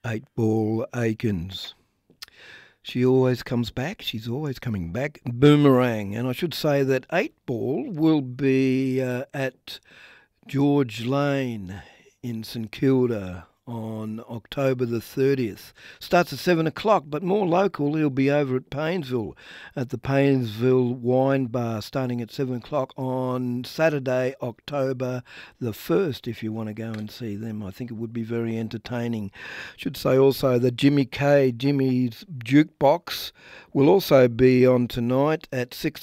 Eight Ball Aikens. She always comes back. She's always coming back. Boomerang. And I should say that Eight Ball will be at George Lane in St Kilda on October the 30th. Starts at 7 o'clock, but more local, he'll be over at Paynesville at the Paynesville Wine Bar starting at 7 o'clock on Saturday, October the 1st, if you want to go and see them. I think it would be very entertaining. Should say also that Jimmy's Jukebox, will also be on tonight at 6